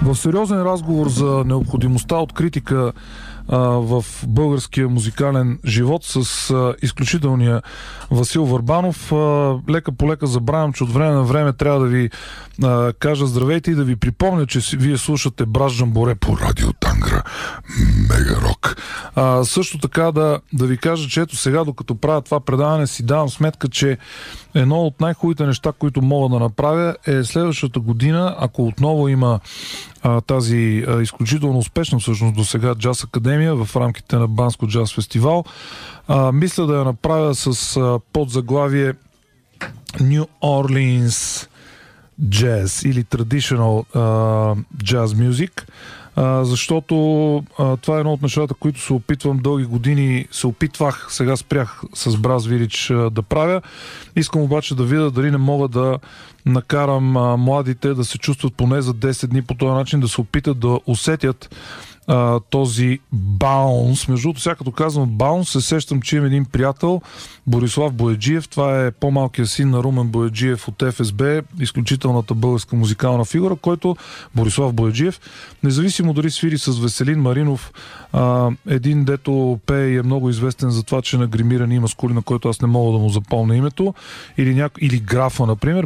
В сериозен разговор за необходимостта от критика в българския музикален живот с изключителния Васил Върбанов. Лека по лека забравям, че от време на време трябва да ви кажа здравейте и да ви припомня, че вие слушате Браш Джамборе по Радио Тангра Мега Рок. Също така да ви кажа, че ето сега, докато правя това предаване, си давам сметка, че едно от най-хубавите неща, които мога да направя, е следващата година, ако отново има тази изключително успешна всъщност до сега джаз академия в рамките на Банско джаз фестивал, мисля да я направя с подзаглавие New Orleans Jazz или Traditional Jazz Music, защото това е едно от нещата, които се опитвам дълги години, сега спрях с Брас Вилич да правя. Искам обаче да видя дали не мога да накарам младите да се чувстват поне за 10 дни по този начин, да се опитат да усетят този баунс. Между другото, сега като казвам баунс, се сещам, че имам един приятел, Борислав Бояджиев. Това е по-малкият син на Румен Бояджиев от ФСБ, изключителната българска музикална фигура, който Борислав Бояджиев, независимо дали свири с Веселин Маринов, един дето пее и е много известен за това, че на гримирани има скули, на който аз не мога да му запомня името, или графа, например,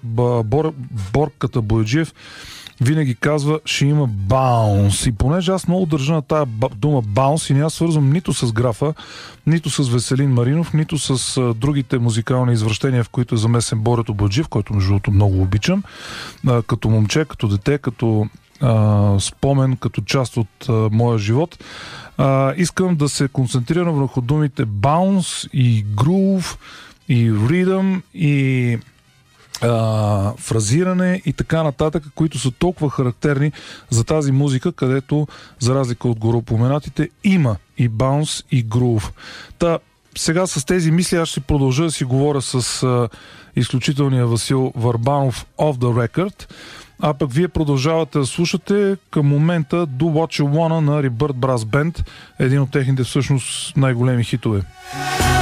Борката Бояджиев винаги казва, ще има баунс. И понеже аз много държа на тая дума баунс и не аз свързвам нито с графа, нито с Веселин Маринов, нито с другите музикални извращения, в които е замесен Борето Бояджиев, който между другото много обичам, като момче, като дете, като спомен, като част от моя живот. Искам да се концентрирам върху думите баунс и грув и ридъм и фразиране и така нататък, които са толкова характерни за тази музика, където, за разлика от горопоменатите, има и баунс, и грув. Сега с тези мисли аз ще продължа да си говоря с изключителния Васил Върбанов off the record, а пък вие продължавате да слушате към момента Do What You Wanna на Rebirth Brass Band, един от техните всъщност най-големи хитове.